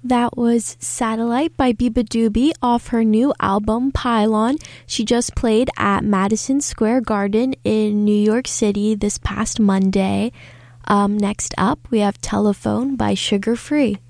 That was Satellite by Biba Doobie off her new album, Pylon. She just played at Madison Square Garden in New York City this past Monday. Next up, we have Telephone by Sugar Free.